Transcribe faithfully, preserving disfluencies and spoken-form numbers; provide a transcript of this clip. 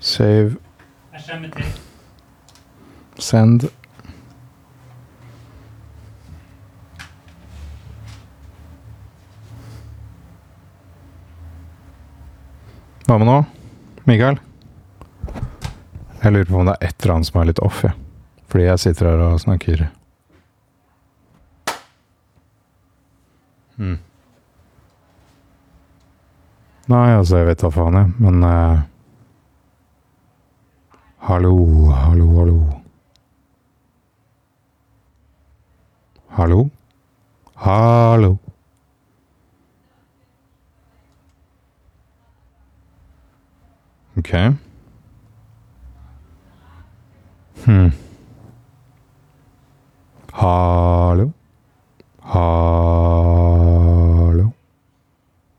Save. Jeg skjemmer til. Send. Hva med nå, Mikael? Jeg lurer på om det er et eller annet som er litt off, ja. Fordi jeg sitter her og snakker. Hmm. Nei, altså, jeg vet hva faen jeg, men... Uh, hallo, hallo, hallo. Hallo? Hallo? Ok.